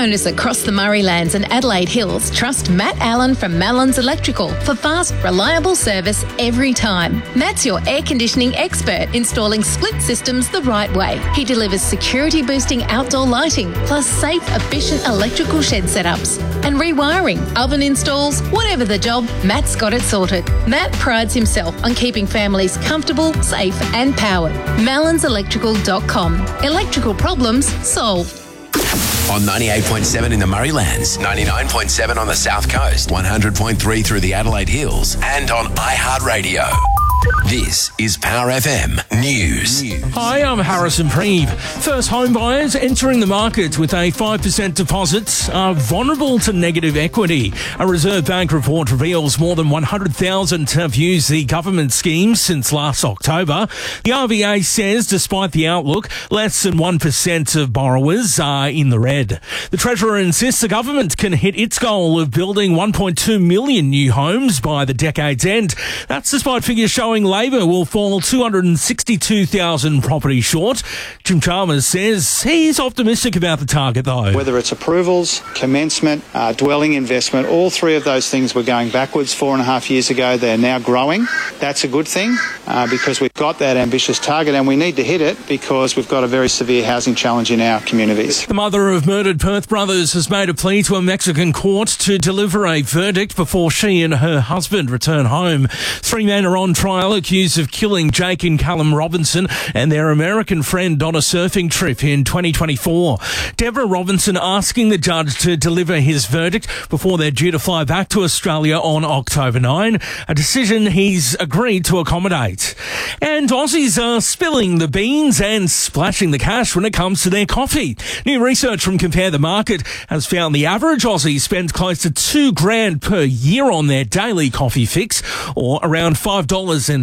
Homeowners across the Murraylands and Adelaide Hills trust Matt Allen from Mallon's Electrical for fast, reliable service every time. Matt's your air conditioning expert, installing split systems the right way. He delivers security-boosting outdoor lighting, plus safe, efficient electrical shed setups. And rewiring, oven installs, whatever the job, Matt's got it sorted. Matt prides himself on keeping families comfortable, safe and powered. MallonsElectrical.com. Electrical problems solved. On 98.7 in the Murraylands, 99.7 on the South Coast, 100.3 through the Adelaide Hills, and on iHeartRadio. This is Power FM News. Hi, I'm Harrison Preeve. First home buyers entering the market with a 5% deposit are vulnerable to negative equity. A Reserve Bank report reveals more than 100,000 have used the government scheme since last October. The RBA says despite the outlook, less than 1% of borrowers are in the red. The Treasurer insists the government can hit its goal of building 1.2 million new homes by the decade's end. That's despite figures showing Labor will fall 262,000 properties short. Jim Chalmers says he's optimistic about the target though. Whether it's approvals, commencement, dwelling investment, all three of those things were going backwards 4.5 years ago. They're now growing. That's a good thing because we've got that ambitious target and we need to hit it because we've got a very severe housing challenge in our communities. The mother of murdered Perth brothers has made a plea to a Mexican court to deliver a verdict before she and her husband return home. 3 men are on trial accused of killing Jake and Callum Robinson and their American friend on a surfing trip in 2024. Deborah Robinson asking the judge to deliver his verdict before they're due to fly back to Australia on October 9, a decision he's agreed to accommodate. And Aussies are spilling the beans and splashing the cash when it comes to their coffee. New research from Compare the Market has found the average Aussie spends close to $2,000 per year on their daily coffee fix, or around $5.40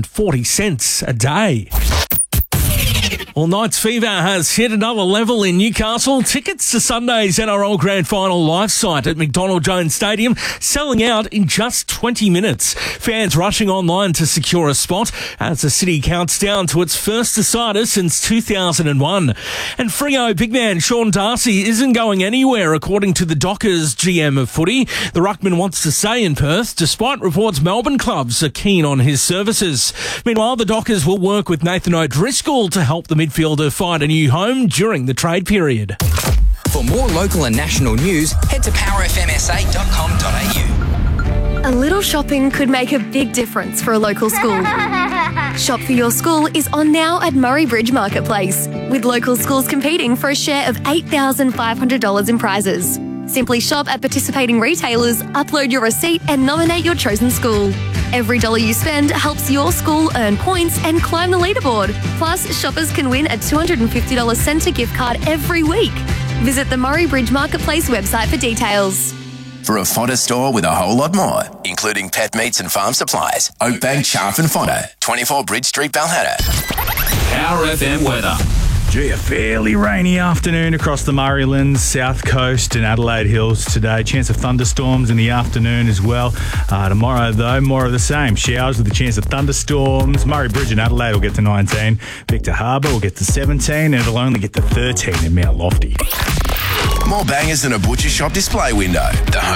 a day. Well, Knights fever has hit another level in Newcastle. Tickets to Sunday's NRL Grand Final live site at McDonald Jones Stadium selling out in just 20 minutes. Fans rushing online to secure a spot as the city counts down to its first decider since 2001. And Freo big man Sean Darcy isn't going anywhere, according to the Dockers GM of footy. The ruckman wants to stay in Perth, despite reports Melbourne clubs are keen on his services. Meanwhile, the Dockers will work with Nathan O'Driscoll to help the midfielder find a new home during the trade period. For more local and national news, head to powerfmsa.com.au. A little shopping could make a big difference for a local school. Shop for Your School is on now at Murray Bridge Marketplace, with local schools competing for a share of $8,500 in prizes. Simply shop at participating retailers, upload your receipt and nominate your chosen school. Every dollar you spend helps your school earn points and climb the leaderboard. Plus, shoppers can win a $250 Centre gift card every week. Visit the Murray Bridge Marketplace website for details. For a fodder store with a whole lot more, including pet meats and farm supplies, Oakbank Chaff and Fodder, 24 Bridge Street, Balhetta. Power FM weather. Gee, a fairly rainy afternoon across the Murraylands, South Coast and Adelaide Hills today. Chance of thunderstorms in the afternoon as well. Tomorrow, though, more of the same. Showers with a chance of thunderstorms. Murray Bridge and Adelaide will get to 19. Victor Harbour will get to 17 and it'll only get to 13 in Mount Lofty. More bangers than a butcher shop display window. The